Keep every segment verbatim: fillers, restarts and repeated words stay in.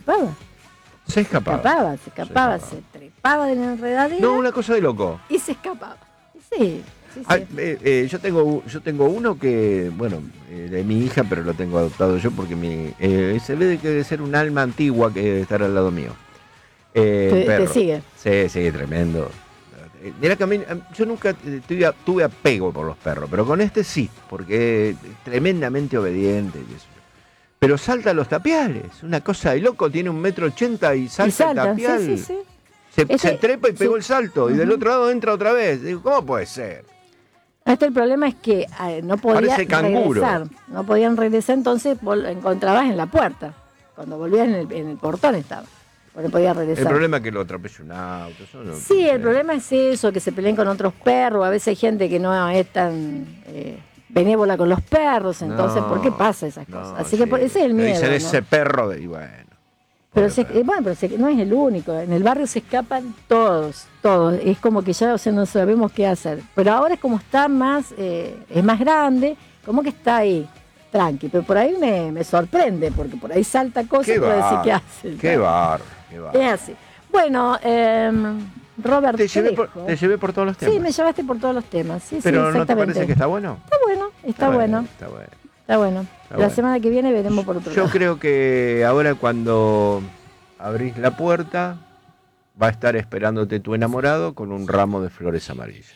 escapaba. Se escapaba. Escapaba, se escapaba, se, se trepaba de la enredadera. No, una cosa de loco. Y se escapaba. Sí, sí, sí. Ah, eh, eh, yo tengo yo tengo uno que, bueno, eh, de mi hija, pero lo tengo adoptado yo porque mi eh, se ve que debe ser un alma antigua que debe estar al lado mío. Eh, ¿Te, perro. te sigue? Sí, sí, tremendo. Mira que a mí, yo nunca tuve, tuve apego por los perros, pero con este sí, porque es tremendamente obediente. Y eso. Pero salta a los tapiales, una cosa de loco, tiene un metro ochenta y salta, y salta. el tapial. Sí, sí, sí. Se, Este, se trepa y pegó sí. el salto, uh-huh. Y del otro lado entra otra vez. Digo, ¿cómo puede ser? Este el problema es que eh, no podía regresar, no podían regresar, entonces vos lo encontrabas en la puerta. Cuando volvías en el, en el portón estaba. No podía regresar. El problema es que lo atropella un auto. Eso no sí, el problema es eso, que se peleen con otros perros. A veces hay gente que no es tan eh, benévola con los perros, entonces, no, ¿por qué pasa esas cosas? No, Así sí. que por, ese es el miedo. Dicen ¿no? ese perro de, y bueno. Pero, se, eh, bueno, pero se, no es el único. En el barrio se escapan todos, todos. Es como que ya, o sea, no sabemos qué hacer. Pero ahora es como está más, eh, es más grande, como que está ahí. Tranqui, pero por ahí me, me sorprende, porque por ahí salta cosas y puedo decir qué hace. Qué bar, qué bar. Es así. Bueno, eh, Robert, te llevé, por, te llevé por todos los temas. Sí, me llevaste por todos los temas. Sí, pero sí, ¿no te parece que está bueno? Está bueno, está, está bueno. bueno. Está bueno. Está bueno. Está la bueno. semana que viene veremos por otro Yo lado. Yo creo que ahora cuando abrís la puerta, va a estar esperándote tu enamorado con un ramo de flores amarillas.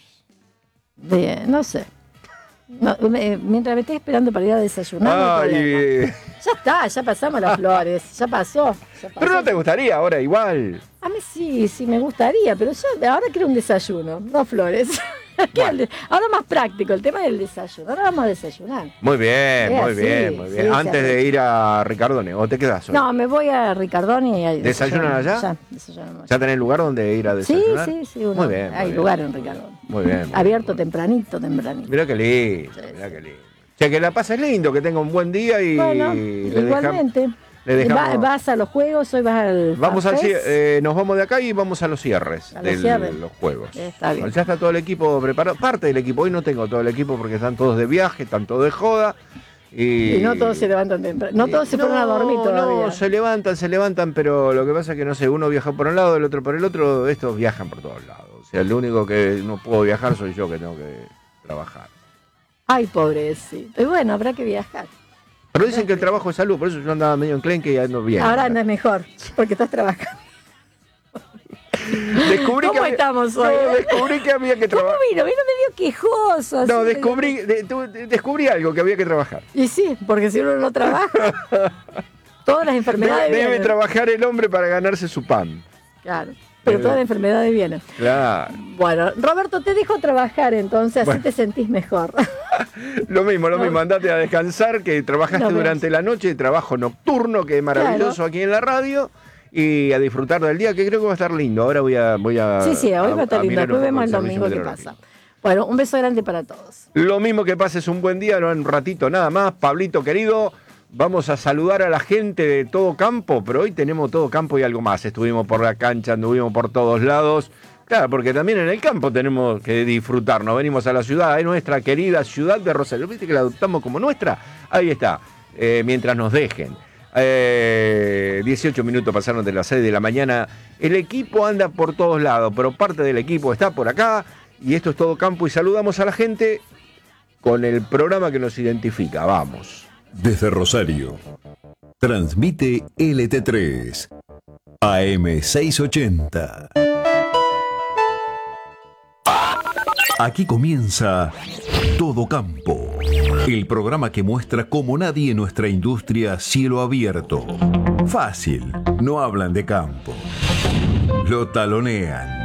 Bien, no sé. No, me, mientras me estés esperando para ir a desayunar. Ay, no ya está, ya pasamos las flores, ya pasó, ya pasó. Pero no te gustaría ahora igual. A mí sí, sí me gustaría, pero yo ahora quiero un desayuno, no flores. Bueno. Ahora más práctico, el tema del desayuno. Ahora vamos a desayunar. Muy bien, muy así, bien, muy bien. Sí, Antes de ir a Ricardone, ¿o te quedas solo? No, me voy a Ricardone y ahí ¿Desayunan allá? Ya, desayunamos. ¿Ya tenés lugar donde ir a desayunar? Sí, sí, sí. Uno, muy bien. Muy hay bien. lugar en Ricardone. Muy bien. Muy Abierto bien. tempranito, tempranito. Mirá qué lindo, sí, mirá qué lindo. O sea, que la pases lindo, que tenga un buen día y... Bueno, le igualmente. Dejamos... Le dejamos... ¿Vas a los juegos? Hoy vas al... Vamos al eh, nos vamos de acá y vamos a los cierres de los juegos. Está bien. Ya está todo el equipo preparado. Parte del equipo. Hoy no tengo todo el equipo porque están todos de viaje, están todos de joda. Y, y no todos se levantan temprano. No todos se no, ponen a dormir todavía. No, se levantan, se levantan, pero lo que pasa es que no sé, uno viaja por un lado, el otro por el otro. Estos viajan por todos lados. O sea, el único que no puedo viajar soy yo, que tengo que trabajar. Ay, pobrecito. Y bueno, habrá que viajar. Pero dicen que el trabajo es salud, por eso yo andaba medio enclenque y ando bien. Ahora andas mejor, porque estás trabajando. Descubrí ¿Cómo que había, estamos hoy? No, descubrí que había que trabajar. ¿Cómo vino? Vino medio quejoso. No, descubrí, de, tu, descubrí algo, que había que trabajar. Y sí, porque si uno no trabaja, todas las enfermedades Debe, vienen. debe trabajar el hombre para ganarse su pan. Claro. Pero todas las enfermedades vienen. Claro. Bueno, Roberto, te dejo trabajar entonces, así bueno. te sentís mejor. Lo mismo, lo no. mismo, andate a descansar, que trabajaste no, durante la noche, trabajo nocturno, que es maravilloso claro. aquí en la radio, y a disfrutar del día, que creo que va a estar lindo. Ahora voy a... Voy a sí, sí, hoy a, va a estar lindo, después vemos el domingo qué pasa. Bueno, un beso grande para todos. Lo mismo, que pases un buen día, no en un ratito nada más. Pablito querido, vamos a saludar a la gente de Todo Campo, pero hoy tenemos Todo Campo y algo más. Estuvimos por la cancha, anduvimos por todos lados. Claro, porque también en el campo tenemos que disfrutar. Nos venimos a la ciudad, es nuestra querida ciudad de Rosario. ¿Viste que la adoptamos como nuestra? Ahí está, eh, mientras nos dejen. Eh, dieciocho minutos pasaron de las seis de la mañana. El equipo anda por todos lados, pero parte del equipo está por acá. Y esto es Todo Campo y saludamos a la gente con el programa que nos identifica. Vamos. Desde Rosario, transmite L T tres, A M seiscientos ochenta. Aquí comienza Todo Campo, el programa que muestra como nadie en nuestra industria cielo abierto. Fácil, no hablan de campo, lo talonean.